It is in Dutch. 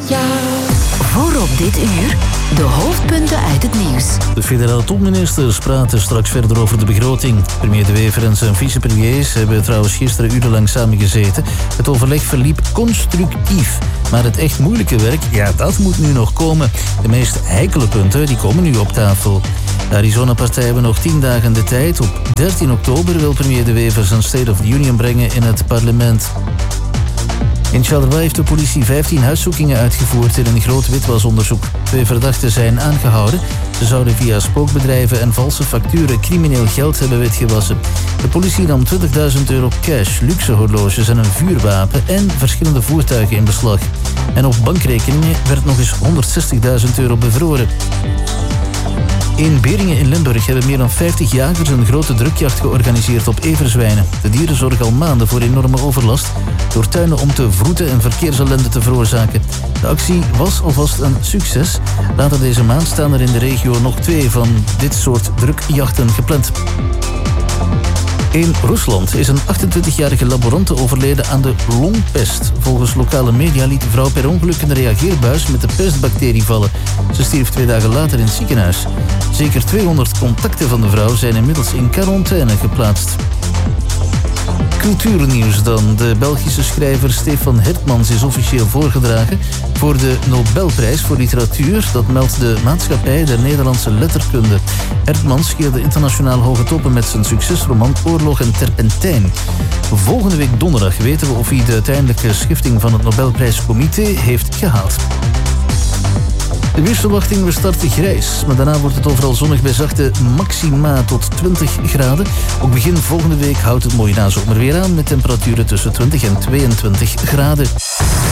Voor op dit uur de hoofdpunten uit het nieuws. De federale topministers praten straks verder over de begroting. Premier De Wever en zijn vicepremiers hebben trouwens gisteren urenlang samengezeten. Het overleg verliep constructief. Maar het echt moeilijke werk, dat moet nu nog komen. De meest heikele punten, die komen nu op tafel. De Arizona-partij hebben nog 10 dagen de tijd. Op 13 oktober wil premier De Wever zijn State of the Union brengen in het parlement. In Charleroi heeft de politie 15 huiszoekingen uitgevoerd in een groot witwasonderzoek. 2 verdachten zijn aangehouden. Ze zouden via spookbedrijven en valse facturen crimineel geld hebben witgewassen. De politie nam €20.000 cash, luxe horloges en een vuurwapen en verschillende voertuigen in beslag. En op bankrekeningen werd nog eens €160.000 bevroren. In Beringen in Limburg hebben meer dan 50 jagers een grote drukjacht georganiseerd op everzwijnen. De dieren zorgen al maanden voor enorme overlast door tuinen om te vroeten en verkeersellende te veroorzaken. De actie was alvast een succes. Later deze maand staan er in de regio nog 2 van dit soort drukjachten gepland. In Rusland is een 28-jarige laborante overleden aan de longpest. Volgens lokale media liet de vrouw per ongeluk een reageerbuis met de pestbacterie vallen. Ze stierf 2 dagen later in het ziekenhuis. Zeker 200 contacten van de vrouw zijn inmiddels in quarantaine geplaatst. Cultuurnieuws dan. De Belgische schrijver Stefan Hertmans is officieel voorgedragen voor de Nobelprijs voor literatuur. Dat meldt de Maatschappij der Nederlandse Letterkunde. Hertmans scheerde internationaal hoge toppen met zijn succesroman Oorlog en Terpentijn. Volgende week donderdag weten we of hij de uiteindelijke schifting van het Nobelprijscomité heeft gehaald. De weersverwachting, we starten grijs, maar daarna wordt het overal zonnig bij zachte maxima tot 20 graden. Ook begin volgende week houdt het mooie nazomerweer aan met temperaturen tussen 20 en 22 graden.